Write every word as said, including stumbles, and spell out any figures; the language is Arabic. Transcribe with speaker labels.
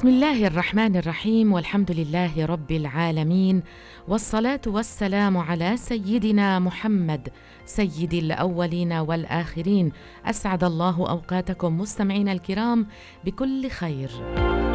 Speaker 1: بسم الله الرحمن الرحيم، والحمد لله رب العالمين، والصلاة والسلام على سيدنا محمد سيد الأولين والآخرين. أسعد الله أوقاتكم مستمعين الكرام بكل خير.